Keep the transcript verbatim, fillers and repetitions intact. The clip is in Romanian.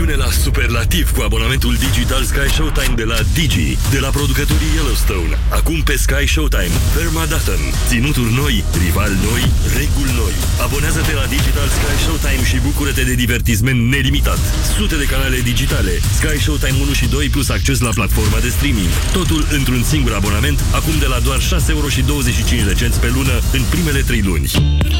Pune la superlativ cu abonamentul digital Sky Showtime de la Digi, de la producătorii Yellowstone. Acum pe Sky Showtime, Permadaton, ținuturi noi, rivali noi, reguli noi. Abonează-te la Digital Sky Showtime și bucură-te de divertisment nelimitat. Sute de canale digitale, Sky Showtime unu și doi plus acces la platforma de streaming. Totul într-un singur abonament, acum de la doar șase euro și douăzeci și cinci de cenți pe lună în primele trei luni.